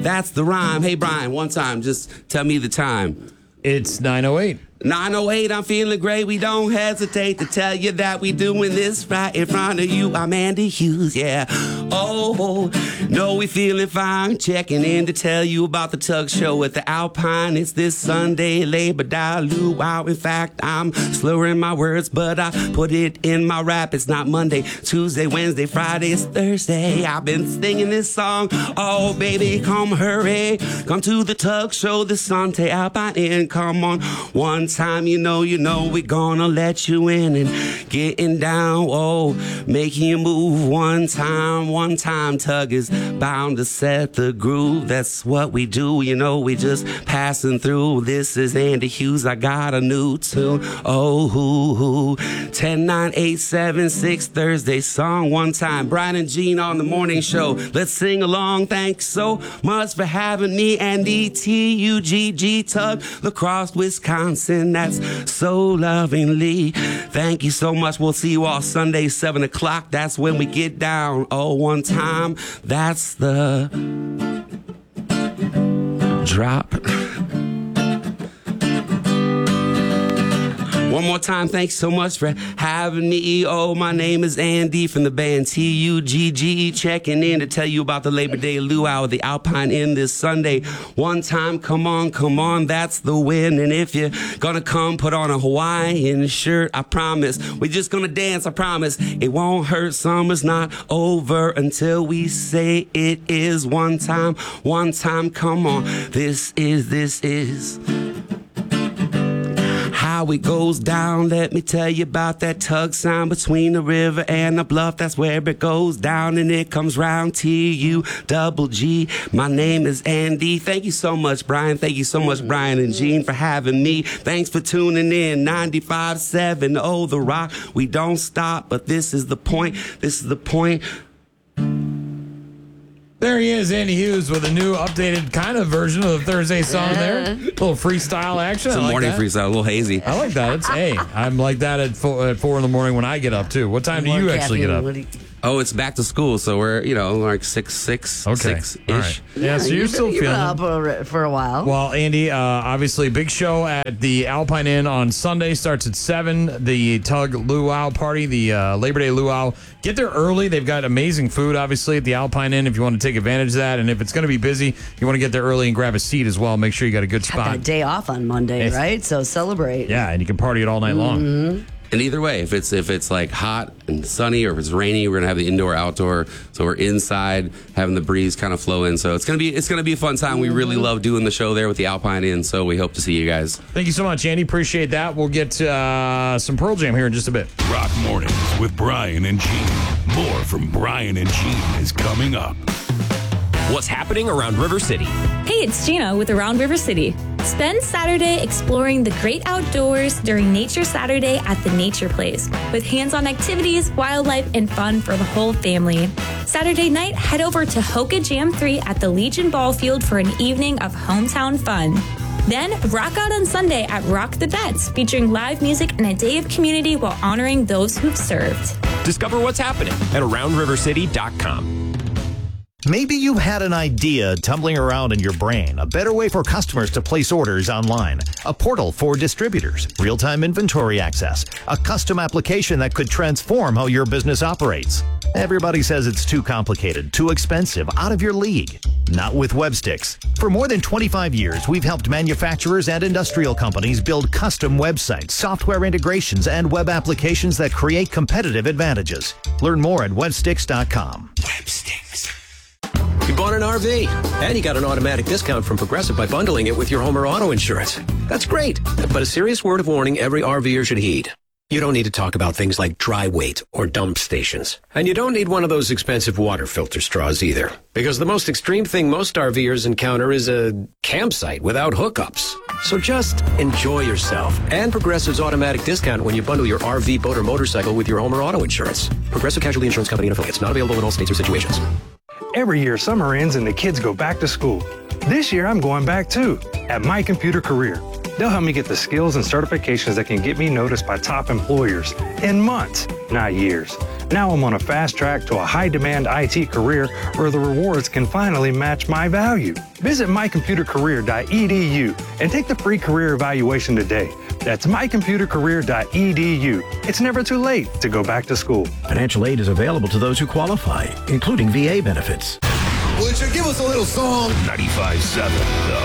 That's the rhyme. Hey, Brian, one time, just tell me the time. It's 9:08. 9:08, I'm feeling great. We don't hesitate to tell you that we doing this right in front of you. I'm Andy Hughes, yeah. Oh, no, we feeling fine. Checking in to tell you about the Tug Show at the Alpine. It's this Sunday, Labor Day luau. In fact, I'm slurring my words, but I put it in my rap. It's not Monday, Tuesday, Wednesday, Friday, it's Thursday. I've been singing this song. Oh, baby, come hurry. Come to the Tug Show this Sunday, Alpine Inn. Come on, one time, you know, we gonna let you in and getting down, oh, making you move one time, Tug is bound to set the groove. That's what we do, you know, we just passing through. This is Andy Hughes, I got a new tune, oh, hoo, 10-9-8-7-6, Thursday song one time. Brian and Gene on the morning show, let's sing along. Thanks so much for having me, Andy, T-U-G-G, Tug, La Crosse, Wisconsin. That's so lovingly. Thank you so much. We'll see you all Sunday, 7 o'clock. That's when we get down. Oh, one time. That's the drop. One more time, thanks so much for having me. Oh, my name is Andy from the band T-U-G-G, checking in to tell you about the Labor Day luau at the Alpine Inn this Sunday. One time, come on, that's the win. And if you're gonna come, put on a Hawaiian shirt, I promise. We're just gonna dance, I promise. It won't hurt, summer's not over until we say it is. One time, come on. This is how it goes down. Let me tell you about that tug sound between the river and the bluff. That's where it goes down and it comes round. T-U-double-G. My name is Andy. Thank you so much, Brian. Thank you so much, Brian and Gene, for having me. Thanks for tuning in. 95.7, oh, The Rock. We don't stop, but this is the point. This is the point. There he is, Andy Hughes, with a new updated kind of version of the Thursday song there. A little freestyle action. It's a morning freestyle, a little hazy. I like that. I'm like that at 4 in the morning when I get up, too. What time do you actually get up? Oh, it's back to school, so we're, like 6-ish. Right. Yeah, so you're still feeling up for a while. Well, Andy, obviously, big show at the Alpine Inn on Sunday. Starts at 7. The Tug Luau Party, the Labor Day Luau. Get there early. They've got amazing food, obviously, at the Alpine Inn if you want to take advantage of that. And if it's going to be busy, you want to get there early and grab a seat as well. Make sure you got a good spot. Got that day off on Monday, right? So celebrate. Yeah, and you can party it all night long. And either way, if it's like hot and sunny or if it's rainy, we're gonna have the indoor outdoor. So we're inside having the breeze kind of flow in. So it's gonna be a fun time. We really love doing the show there with the Alpine Inn. So we hope to see you guys. Thank you so much, Andy. Appreciate that. We'll get some Pearl Jam here in just a bit. Rock Mornings with Brian and Gene. More from Brian and Gene is coming up. What's happening around River City? Hey, it's Gina with Around River City. Spend Saturday exploring the great outdoors during Nature Saturday at the Nature Place with hands-on activities, wildlife, and fun for the whole family. Saturday night, head over to Hoka Jam 3 at the Legion Ball Field for an evening of hometown fun. Then, rock out on Sunday at Rock the Vets, featuring live music and a day of community while honoring those who've served. Discover what's happening at AroundRiverCity.com. Maybe you had an idea tumbling around in your brain, a better way for customers to place orders online, a portal for distributors, real-time inventory access, a custom application that could transform how your business operates. Everybody says it's too complicated, too expensive, out of your league. Not with Websticks. For more than 25 years, we've helped manufacturers and industrial companies build custom websites, software integrations, and web applications that create competitive advantages. Learn more at websticks.com. Websticks. You bought an RV, and you got an automatic discount from Progressive by bundling it with your home or auto insurance. That's great, but a serious word of warning every RVer should heed. You don't need to talk about things like dry weight or dump stations. And you don't need one of those expensive water filter straws either. Because the most extreme thing most RVers encounter is a campsite without hookups. So just enjoy yourself and Progressive's automatic discount when you bundle your RV, boat, or motorcycle with your home or auto insurance. Progressive Casualty Insurance Company and affiliates. Not available in all states or situations. Every year, summer ends and the kids go back to school. This year, I'm going back too, at My Computer Career. They'll help me get the skills and certifications that can get me noticed by top employers in months, not years. Now I'm on a fast track to a high-demand IT career where the rewards can finally match my value. Visit mycomputercareer.edu and take the free career evaluation today. That's mycomputercareer.edu. It's never too late to go back to school. Financial aid is available to those who qualify, including VA benefits. Would you give us a little song? 95.7 The